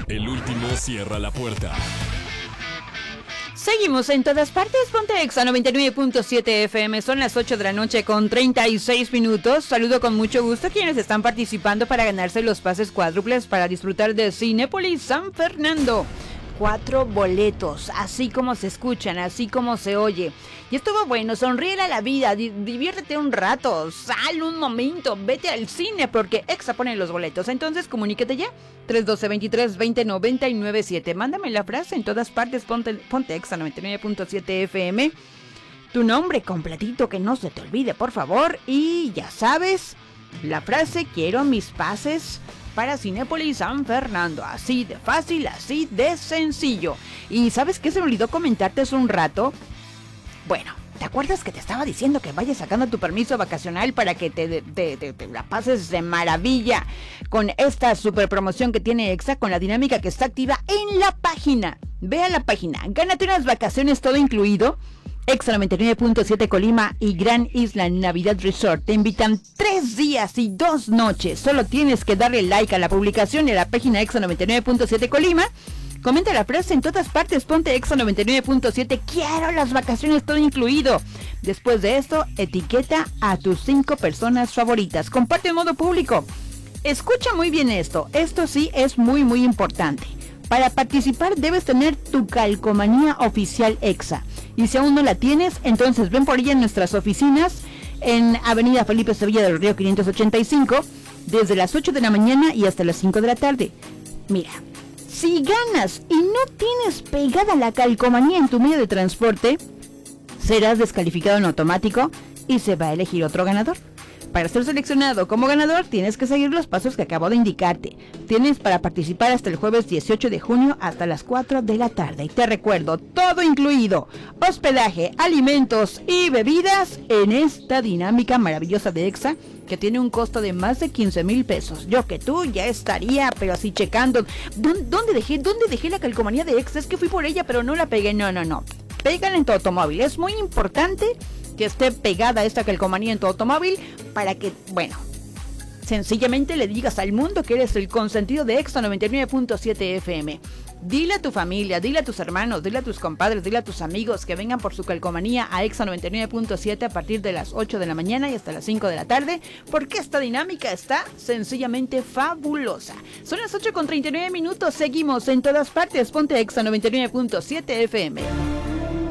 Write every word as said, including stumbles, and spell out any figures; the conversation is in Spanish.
El último cierra la puerta. Seguimos en todas partes, ponte Exa noventa y nueve punto siete F M, son las ocho de la noche con treinta y seis minutos. Saludo con mucho gusto a quienes están participando para ganarse los pases cuádruples para disfrutar de Cinépolis San Fernando. Cuatro boletos, así como se escuchan, así como se oye. Y estuvo bueno, sonríe a la vida, di- diviértete un rato, sal un momento, vete al cine porque Exa pone los boletos. Entonces comuníquete ya, tres uno dos, veintitrés, veinte, noventa y nueve siete. Mándame la frase en todas partes, ponte, ponte Exa noventa y nueve punto siete F M. Tu nombre completito, que no se te olvide, por favor. Y ya sabes, la frase: quiero mis pases para Cinépolis San Fernando. Así de fácil, así de sencillo. Y ¿sabes qué se me olvidó comentarte hace un rato? Bueno, ¿te acuerdas que te estaba diciendo que vayas sacando tu permiso vacacional para que te, te, te, te la pases de maravilla con esta super promoción que tiene Exa, con la dinámica que está activa en la página? Ve a la página, gánate unas vacaciones todo incluido. Exa noventa y nueve punto siete Colima y Gran Isla Navidad Resort te invitan tres días y dos noches. Solo tienes que darle like a la publicación y a la página Exa noventa y nueve punto siete Colima. Comenta la frase en todas partes, ponte Exa noventa y nueve punto siete, quiero las vacaciones todo incluido. Después de esto, etiqueta a tus cinco personas favoritas. Comparte en modo público. Escucha muy bien esto, esto sí es muy muy importante. Para participar debes tener tu calcomanía oficial Exa. Y si aún no la tienes, entonces ven por ella en nuestras oficinas en Avenida Felipe Sevilla del Río quinientos ochenta y cinco, desde las ocho de la mañana y hasta las cinco de la tarde. Mira, si ganas y no tienes pegada la calcomanía en tu medio de transporte, serás descalificado en automático y se va a elegir otro ganador. Para ser seleccionado como ganador, tienes que seguir los pasos que acabo de indicarte. Tienes para participar hasta el jueves dieciocho de junio hasta las cuatro de la tarde. Y te recuerdo, todo incluido: hospedaje, alimentos y bebidas en esta dinámica maravillosa de Exa, que tiene un costo de más de quince mil pesos. Yo que tú ya estaría, pero así checando. ¿Dónde, dónde dejé, dónde dejé la calcomanía de Exa? Es que fui por ella, pero no la pegué. No, no, no. Pégala en tu automóvil. Es muy importante que esté pegada esta calcomanía en tu automóvil para que, bueno, sencillamente le digas al mundo que eres el consentido de Exa noventa y nueve punto siete F M. Dile a tu familia, dile a tus hermanos, dile a tus compadres, dile a tus amigos que vengan por su calcomanía a Exa noventa y nueve punto siete a partir de las ocho de la mañana y hasta las cinco de la tarde, porque esta dinámica está sencillamente fabulosa. Son las ocho con treinta y nueve minutos, seguimos en todas partes, ponte Exa noventa y nueve punto siete F M.